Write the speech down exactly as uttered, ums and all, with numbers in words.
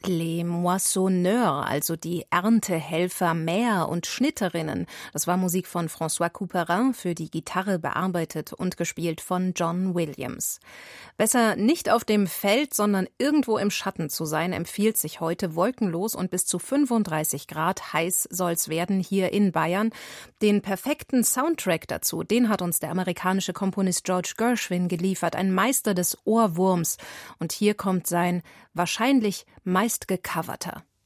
Les Moissonneurs, also die Erntehelfer, Mäher und Schnitterinnen. Das war Musik von François Couperin, für die Gitarre bearbeitet und gespielt von John Williams. Besser nicht auf dem Feld, sondern irgendwo im Schatten zu sein, empfiehlt sich heute. Wolkenlos und bis zu fünfunddreißig Grad heiß soll's werden hier in Bayern. Den perfekten Soundtrack dazu, den hat uns der amerikanische Komponist George Gershwin geliefert, ein Meister des Ohrwurms. Und hier kommt sein wahrscheinlich meistgecoverter